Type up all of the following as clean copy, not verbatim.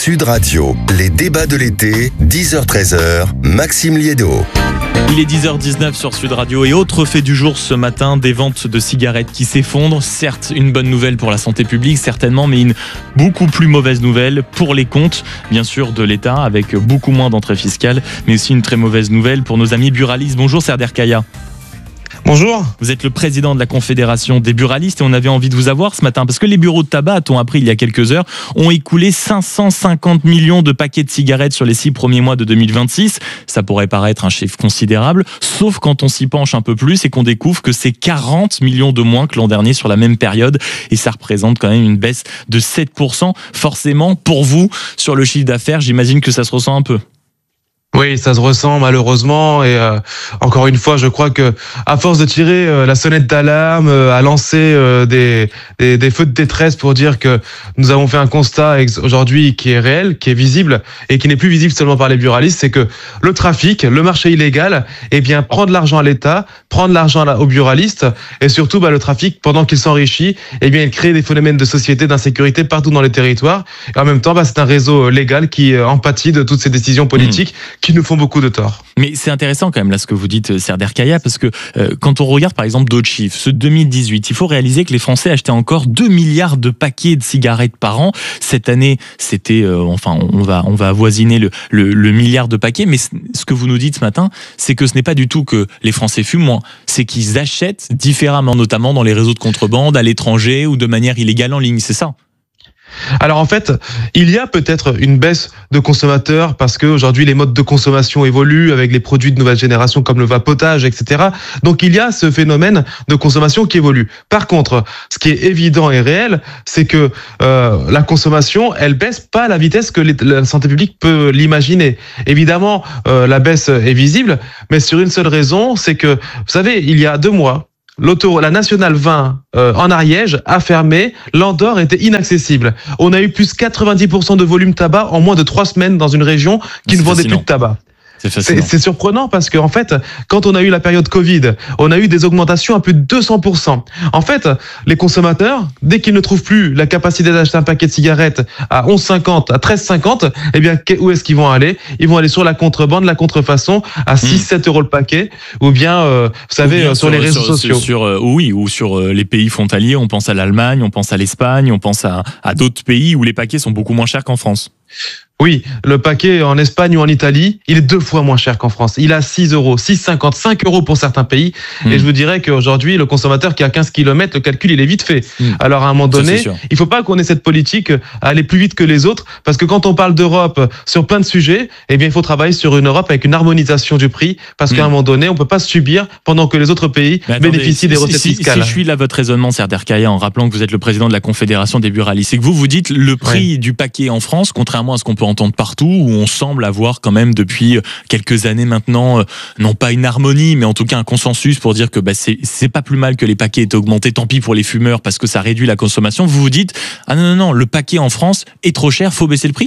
Sud Radio, les débats de l'été, 10h-13h, Maxime Liédo. Il est 10h19 sur Sud Radio et autre fait du jour ce matin, des ventes de cigarettes qui s'effondrent. Certes, une bonne nouvelle pour la santé publique, certainement, mais une beaucoup plus mauvaise nouvelle pour les comptes, bien sûr, de l'État, avec beaucoup moins d'entrées fiscales, mais aussi une très mauvaise nouvelle pour nos amis buralistes. Bonjour Serder Kaya. Bonjour. Vous êtes le président de la Confédération des buralistes et on avait envie de vous avoir ce matin parce que les bureaux de tabac, a-t-on appris il y a quelques heures, ont écoulé 550 millions de paquets de cigarettes sur les 6 premiers mois de 2026. Ça pourrait paraître un chiffre considérable, sauf quand on s'y penche un peu plus et qu'on découvre que c'est 40 millions de moins que l'an dernier sur la même période et ça représente quand même une baisse de 7%. Forcément, pour vous, sur le chiffre d'affaires, j'imagine que ça se ressent un peu. Oui, ça se ressent malheureusement et encore une fois, je crois que à force de tirer la sonnette d'alarme, à lancer des feux de détresse pour dire que nous avons fait un constat aujourd'hui qui est réel, qui est visible et qui n'est plus visible seulement par les buralistes, c'est que le trafic, le marché illégal, prend de l'argent à l'État, prend de l'argent aux buralistes et surtout le trafic pendant qu'il s'enrichit, il crée des phénomènes de société, d'insécurité partout dans les territoires et en même temps, c'est un réseau légal qui en pâtit de toutes ces décisions politiques qui nous font beaucoup de tort. Mais c'est intéressant quand même là ce que vous dites, Serder Kaya, parce que quand on regarde par exemple d'autres chiffres, ce 2018, il faut réaliser que les Français achetaient encore 2 milliards de paquets de cigarettes par an. Cette année, c'était, on va avoisiner le milliard de paquets, mais ce que vous nous dites ce matin, c'est que ce n'est pas du tout que les Français fument moins, c'est qu'ils achètent différemment, notamment dans les réseaux de contrebande, à l'étranger ou de manière illégale en ligne, c'est ça ? Alors en fait, il y a peut-être une baisse de consommateurs parce qu'aujourd'hui les modes de consommation évoluent avec les produits de nouvelle génération comme le vapotage, etc. Donc il y a ce phénomène de consommation qui évolue. Par contre, ce qui est évident et réel, c'est que la consommation, elle baisse pas à la vitesse que la santé publique peut l'imaginer. Évidemment, la baisse est visible, mais sur une seule raison, c'est que, vous savez, il y a 2 mois, la Nationale 20 en Ariège a fermé, l'Andorre était inaccessible. On a eu plus 90% de volume tabac en moins de 3 semaines dans une région qui ne vendait plus de tabac. C'est surprenant parce que en fait, quand on a eu la période Covid, on a eu des augmentations à plus de 200%. En fait, les consommateurs, dès qu'ils ne trouvent plus la capacité d'acheter un paquet de cigarettes à 11,50, à 13,50, où est-ce qu'ils vont aller ? Ils vont aller sur la contrebande, la contrefaçon, à 6-7 euros le paquet, ou bien, vous savez, sur les réseaux sociaux. Ou sur les pays frontaliers, on pense à l'Allemagne, on pense à l'Espagne, on pense à d'autres pays où les paquets sont beaucoup moins chers qu'en France. Oui, le paquet en Espagne ou en Italie, il est 2 fois moins cher qu'en France. Il a 6 euros, 6,50, 5 euros pour certains pays. Et je vous dirais qu'aujourd'hui, le consommateur qui a 15 km, le calcul, il est vite fait. Alors, à un moment donné, il faut pas qu'on ait cette politique à aller plus vite que les autres. Parce que quand on parle d'Europe sur plein de sujets, il faut travailler sur une Europe avec une harmonisation du prix. Parce qu'à un moment donné, on peut pas subir pendant que les autres pays bénéficient des recettes fiscales. Si je suis là votre raisonnement, Serder Kaya, en rappelant que vous êtes le président de la Confédération des buralistes, c'est que vous dites le prix du paquet en France, contrairement à ce qu'on peut entendre partout, où on semble avoir quand même depuis quelques années maintenant, non pas une harmonie, mais en tout cas un consensus pour dire que c'est pas plus mal que les paquets aient augmenté, tant pis pour les fumeurs parce que ça réduit la consommation. Vous vous dites, ah non, le paquet en France est trop cher, faut baisser le prix ?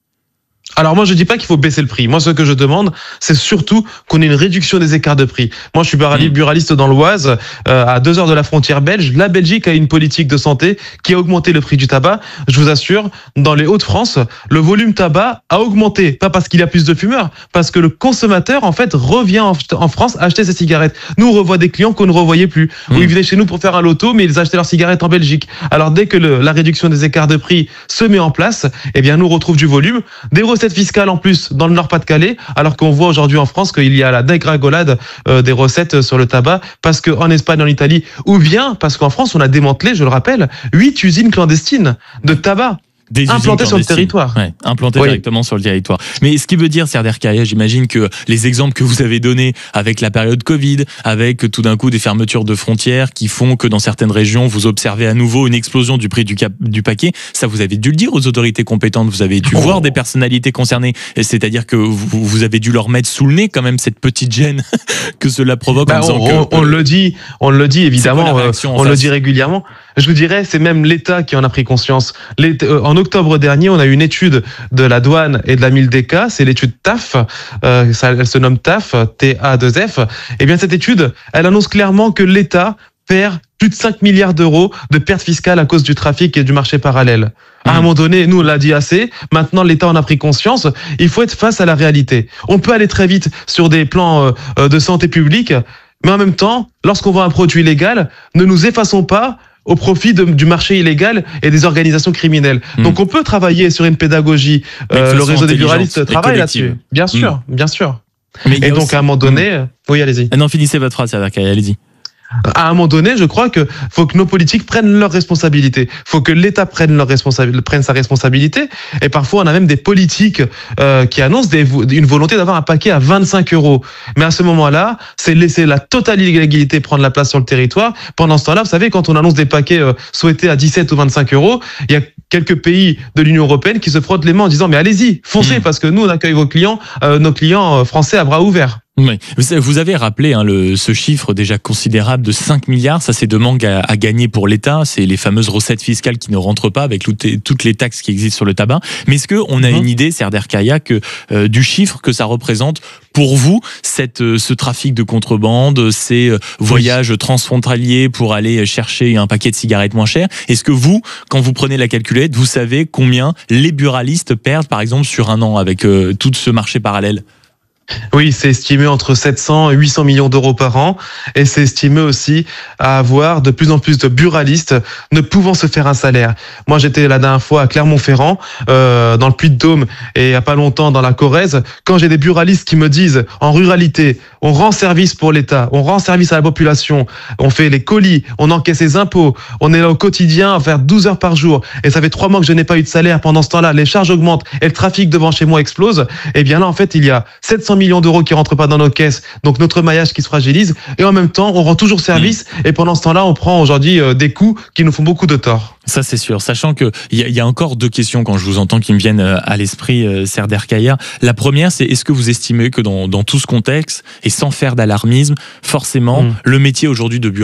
Alors moi je dis pas qu'il faut baisser le prix. Moi ce que je demande, c'est surtout qu'on ait une réduction des écarts de prix. Moi je suis buraliste dans l'Oise, à 2 heures de la frontière belge. La Belgique a une politique de santé qui a augmenté le prix du tabac. Je vous assure, dans les Hauts-de-France, le volume tabac a augmenté. Pas parce qu'il y a plus de fumeurs, parce que le consommateur en fait revient en France acheter ses cigarettes. Nous on revoit des clients qu'on ne revoyait plus. Où ils venaient chez nous pour faire un loto, mais ils achetaient leurs cigarettes en Belgique. Alors dès que la réduction des écarts de prix se met en place, nous on retrouve du volume, des recettes fiscales en plus dans le Nord-Pas-de-Calais, alors qu'on voit aujourd'hui en France qu'il y a la dégringolade des recettes sur le tabac, parce qu'en Espagne, en Italie, ou bien parce qu'en France, on a démantelé, je le rappelle, 8 usines clandestines de tabac. Implanté sur le territoire. Implanté directement sur le territoire. Mais ce qui veut dire, Serder Kaya, j'imagine que les exemples que vous avez donnés avec la période Covid, avec tout d'un coup des fermetures de frontières qui font que dans certaines régions, vous observez à nouveau une explosion du prix du paquet, ça vous avez dû le dire aux autorités compétentes, vous avez dû voir des personnalités concernées, c'est-à-dire que vous avez dû leur mettre sous le nez quand même cette petite gêne que cela provoque. On le dit évidemment, on le dit régulièrement. Je vous dirais, c'est même l'État qui en a pris conscience. En octobre dernier, on a eu une étude de la douane et de la Mildeca, c'est l'étude TAF, elle se nomme TAF, T-A-2-F. Eh bien, cette étude, elle annonce clairement que l'État perd plus de 5 milliards d'euros de pertes fiscales à cause du trafic et du marché parallèle. À un moment donné, nous, on l'a dit assez. Maintenant, l'État en a pris conscience. Il faut être face à la réalité. On peut aller très vite sur des plans de santé publique, mais en même temps, lorsqu'on vend un produit illégal, ne nous effaçons pas au profit du marché illégal et des organisations criminelles. Donc on peut travailler sur une pédagogie. Le réseau des buralistes travaille là-dessus. Bien sûr, bien sûr. Et donc à un moment donné... Oui, allez-y. Non, finissez votre phrase, allez-y. À un moment donné, je crois que faut que nos politiques prennent leurs responsabilités. Faut que l'État prenne sa responsabilité. Et parfois, on a même des politiques qui annoncent une volonté d'avoir un paquet à 25 €. Mais à ce moment-là, c'est laisser la totale illégalité prendre la place sur le territoire. Pendant ce temps-là, vous savez, quand on annonce des paquets souhaités à 17 ou 25 €, il y a quelques pays de l'Union européenne qui se frottent les mains en disant mais allez-y, foncez, parce que nous, on accueille nos clients français à bras ouverts. Oui. Vous avez rappelé ce chiffre déjà considérable de 5 milliards, ça c'est de manque à gagner pour l'État, c'est les fameuses recettes fiscales qui ne rentrent pas avec toutes les taxes qui existent sur le tabac. Mais est-ce qu'on a une idée, Serder Kaya, du chiffre que ça représente pour vous, ce trafic de contrebande, ces voyages transfrontaliers pour aller chercher un paquet de cigarettes moins cher? Est-ce que vous, quand vous prenez la calculette, vous savez combien les buralistes perdent par exemple sur un an avec tout ce marché parallèle? Oui, c'est estimé entre 700 et 800 millions d'euros par an. Et c'est estimé aussi à avoir de plus en plus de buralistes ne pouvant se faire un salaire. Moi, j'étais la dernière fois à Clermont-Ferrand, dans le Puy-de-Dôme, et il n'y a pas longtemps dans la Corrèze. Quand j'ai des buralistes qui me disent, en ruralité, on rend service pour l'État, on rend service à la population, on fait les colis, on encaisse les impôts, on est là au quotidien à faire 12 heures par jour, et ça fait 3 mois que je n'ai pas eu de salaire. Pendant ce temps-là, les charges augmentent et le trafic devant chez moi explose. Et bien là, en fait, il y a 700 millions d'euros qui rentrent pas dans nos caisses, donc notre maillage qui se fragilise, et en même temps on rend toujours service, et pendant ce temps-là on prend aujourd'hui des coups qui nous font beaucoup de tort. Ça c'est sûr, sachant que il y a encore 2 questions quand je vous entends qui me viennent à l'esprit, Serder Kaya. La première, c'est est-ce que vous estimez que dans tout ce contexte, et sans faire d'alarmisme, forcément le métier aujourd'hui de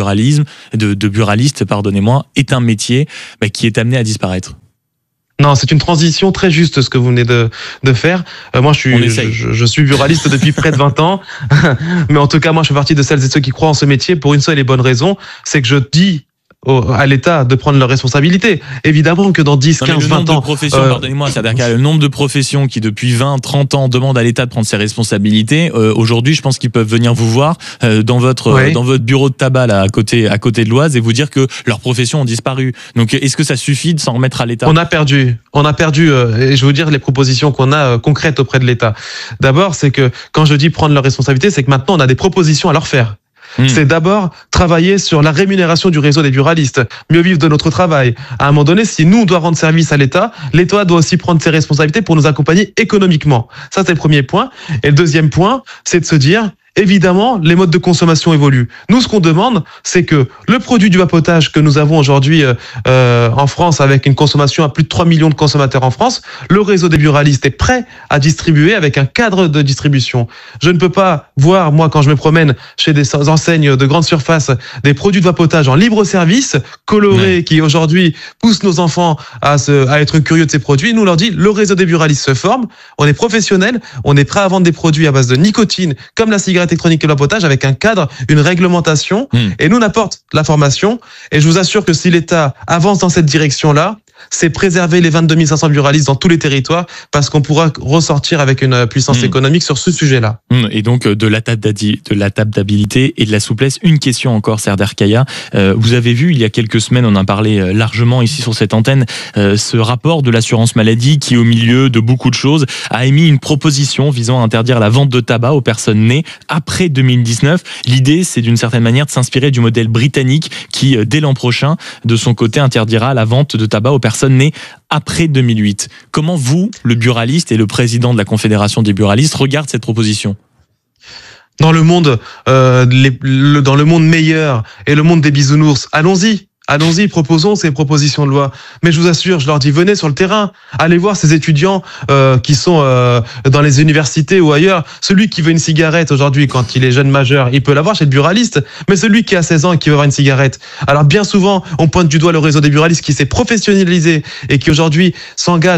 buraliste, pardonnez-moi, est un métier qui est amené à disparaître? Non, c'est une transition très juste ce que vous venez de faire. Moi, je suis buraliste depuis près de 20 ans. Mais en tout cas, moi, je fais partie de celles et ceux qui croient en ce métier pour une seule et bonne raison. C'est que je dis à l'État de prendre leurs responsabilités. Évidemment que dans 10, 15, 20 ans... Pardonnez-moi, c'est-à-dire que le nombre de professions qui depuis 20, 30 ans demandent à l'État de prendre ses responsabilités, aujourd'hui, je pense qu'ils peuvent venir vous voir dans votre bureau de tabac là, à côté de l'Oise et vous dire que leurs professions ont disparu. Donc, est-ce que ça suffit de s'en remettre à l'État? On a perdu, et je vais vous dire les propositions qu'on a concrètes auprès de l'État. D'abord, c'est que quand je dis prendre leurs responsabilités, c'est que maintenant, on a des propositions à leur faire. C'est d'abord travailler sur la rémunération du réseau des buralistes, mieux vivre de notre travail. À un moment donné, si nous, on doit rendre service à l'État, l'État doit aussi prendre ses responsabilités pour nous accompagner économiquement. Ça, c'est le premier point. Et le deuxième point, c'est de se dire... Évidemment, les modes de consommation évoluent. Nous, ce qu'on demande, c'est que le produit du vapotage que nous avons aujourd'hui en France, avec une consommation à plus de 3 millions de consommateurs en France, le réseau des buralistes est prêt à distribuer avec un cadre de distribution. Je ne peux pas voir, moi, quand je me promène chez des enseignes de grande surface, des produits de vapotage en libre service, colorés, qui aujourd'hui poussent nos enfants à être curieux de ces produits. Nous, on leur dit, le réseau des buralistes se forme, on est professionnel, on est prêt à vendre des produits à base de nicotine, comme la cigarette électronique et le vapotage, avec un cadre, une réglementation, et nous on apporte la formation, et je vous assure que si l'État avance dans cette direction-là, c'est préserver les 22 500 buralistes dans tous les territoires, parce qu'on pourra ressortir avec une puissance économique sur ce sujet-là. Et donc de l'adaptabilité et de la souplesse. Une question encore, Serder Kaya. Vous avez vu, il y a quelques semaines, on en parlait largement ici sur cette antenne, ce rapport de l'assurance maladie qui, au milieu de beaucoup de choses, a émis une proposition visant à interdire la vente de tabac aux personnes nées après 2019. L'idée, c'est d'une certaine manière de s'inspirer du modèle britannique qui, dès l'an prochain, de son côté, interdira la vente de tabac aux personnes nées après 2008. Comment vous, le buraliste et le président de la Confédération des buralistes, regardent cette proposition? Dans le monde, dans le monde meilleur et le monde des bisounours, allons-y. Allons-y, proposons ces propositions de loi. Mais je vous assure, je leur dis, venez sur le terrain. Allez voir ces étudiants qui sont dans les universités ou ailleurs. Celui qui veut une cigarette aujourd'hui, quand il est jeune majeur, il peut l'avoir chez le buraliste. Mais celui qui a 16 ans et qui veut avoir une cigarette. Alors bien souvent, on pointe du doigt le réseau des buralistes qui s'est professionnalisé et qui aujourd'hui s'engage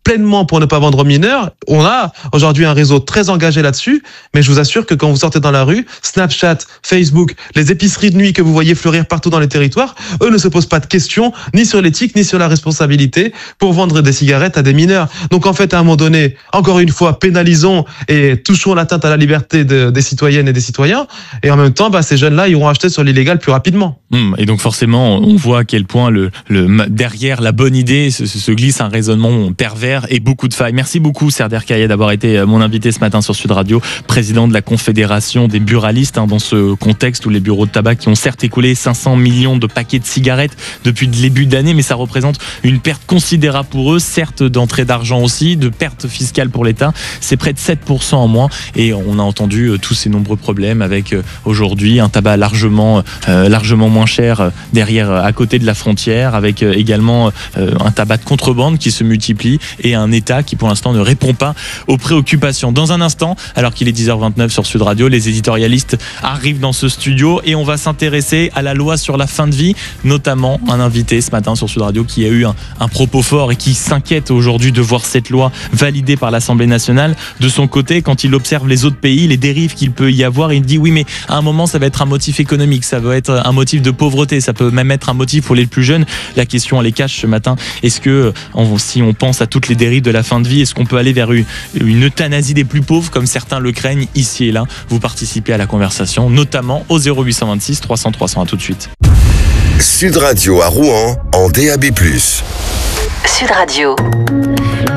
pleinement pour ne pas vendre aux mineurs. On a aujourd'hui un réseau très engagé là-dessus, mais je vous assure que quand vous sortez dans la rue, Snapchat, Facebook, les épiceries de nuit que vous voyez fleurir partout dans les territoires, eux ne se posent pas de questions ni sur l'éthique ni sur la responsabilité pour vendre des cigarettes à des mineurs. Donc en fait, à un moment donné, encore une fois, pénalisons et touchons l'atteinte à la liberté des citoyennes et des citoyens, et en même temps, ces jeunes-là iront acheter sur l'illégal plus rapidement. Et donc forcément, on voit à quel point derrière la bonne idée se glisse un raisonnement pervers et beaucoup de failles. Merci beaucoup Serdar Kaya d'avoir été mon invité ce matin sur Sud Radio, président de la Confédération des buralistes, dans ce contexte où les bureaux de tabac qui ont certes écoulé 500 millions de paquets de cigarettes depuis le début d'année, mais ça représente une perte considérable pour eux, certes d'entrée d'argent aussi, de perte fiscale pour l'État, c'est près de 7% en moins, et on a entendu tous ces nombreux problèmes avec aujourd'hui un tabac largement moins cher derrière, à côté de la frontière, avec également un tabac de contrebande qui se multiplie et un État qui pour l'instant ne répond pas aux préoccupations. Dans un instant, alors qu'il est 10h29 sur Sud Radio, les éditorialistes arrivent dans ce studio et on va s'intéresser à la loi sur la fin de vie, notamment un invité ce matin sur Sud Radio qui a eu un propos fort et qui s'inquiète aujourd'hui de voir cette loi validée par l'Assemblée nationale. De son côté, quand il observe les autres pays, les dérives qu'il peut y avoir, il dit oui, mais à un moment ça va être un motif économique, ça va être un motif de pauvreté, ça peut même être un motif pour les plus jeunes. La question, elle est cache ce matin. Est-ce que, si on pense à toutes les dérives de la fin de vie, est-ce qu'on peut aller vers une euthanasie des plus pauvres, comme certains le craignent ici et là? Vous participez à la conversation, notamment au 0826 300 300. À tout de suite. Sud Radio à Rouen en DAB+. Sud Radio.